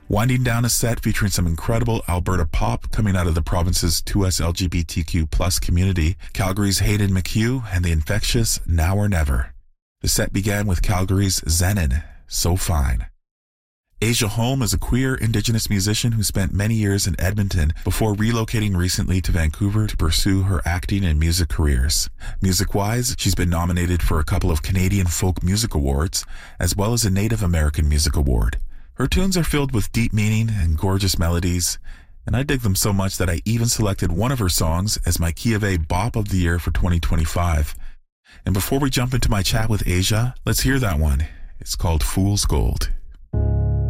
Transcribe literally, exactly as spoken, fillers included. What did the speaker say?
Winding down a set featuring some incredible Alberta pop coming out of the province's two S L G B T Q plus community, Calgary's Hayden McHugh and the infectious Now or Never. The set began with Calgary's Zenon, So Fine. Asia Holm is a queer Indigenous musician who spent many years in Edmonton before relocating recently to Vancouver to pursue her acting and music careers. Music-wise, she's been nominated for a couple of Canadian Folk Music Awards, as well as a Native American Music Award. Her tunes are filled with deep meaning and gorgeous melodies, and I dig them so much that I even selected one of her songs as my Key of A Bop of the Year for twenty twenty-five. And before we jump into my chat with Asia, let's hear that one. It's called Fool's Gold.